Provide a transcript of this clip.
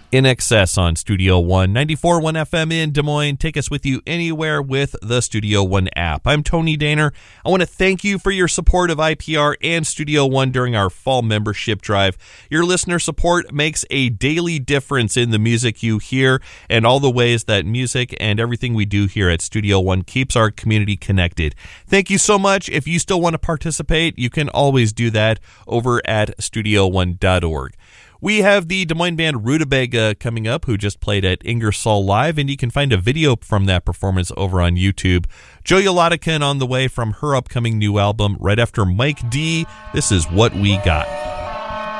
In Excess on Studio One, 94.1 FM in Des Moines. Take us with you anywhere with the Studio One app. I'm Tony Daner. I want to thank you for your support of IPR and Studio One during our fall membership drive. Your listener support makes a daily difference in the music you hear and all the ways that music and everything we do here at Studio One keeps our community connected. Thank you so much. If you still want to participate, you can always do that over at studio1.org. We have the Des Moines band Rutabaga coming up, who just played at Ingersoll Live, and you can find a video from that performance over on YouTube. Joe Yolotican on the way from her upcoming new album right after Mike D. This is What We Got.